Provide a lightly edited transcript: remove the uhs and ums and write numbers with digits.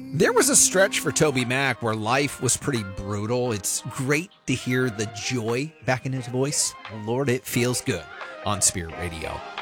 There was a stretch for Toby Mac where life was pretty brutal. It's great to hear the joy back in his voice. Lord, it feels good on Spirit Radio.